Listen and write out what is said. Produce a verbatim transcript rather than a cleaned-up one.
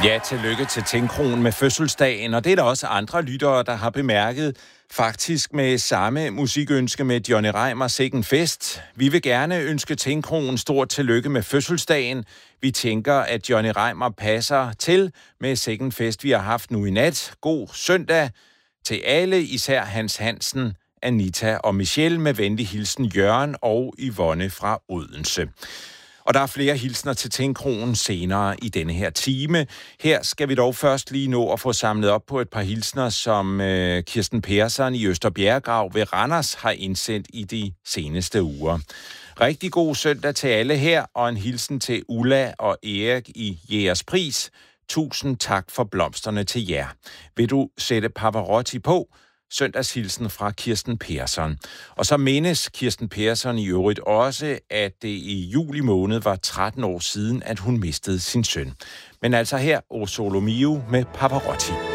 Ja, tillykke til Tinkronen med fødselsdagen, og det er der også andre lyttere, der har bemærket. Faktisk med samme musikønske med Johnny Reimer, Sikken Fest. Vi vil gerne ønske Tinkronen stort tillykke med fødselsdagen. Vi tænker, at Johnny Reimer passer til med Sikken Fest, vi har haft nu i nat. God søndag til alle, især Hans Hansen, Anita og Michelle, med venlig hilsen Jørgen og Yvonne fra Odense. Og der er flere hilsner til Tinkronen senere i denne her time. Her skal vi dog først lige nå at få samlet op på et par hilsner, som øh, Kirsten Persson i Østerbjerggrav ved Randers har indsendt i de seneste uger. Rigtig god søndag til alle her, og en hilsen til Ulla og Erik i Jægerspris. Tusind tak for blomsterne til jer. Vil du sætte Pavarotti på? Søndagshilsen fra Kirsten Persson. Og så mindes Kirsten Persson i øvrigt også, at det i juli måned var tretten år siden, at hun mistede sin søn. Men altså her, O Solo Mio med Pavarotti.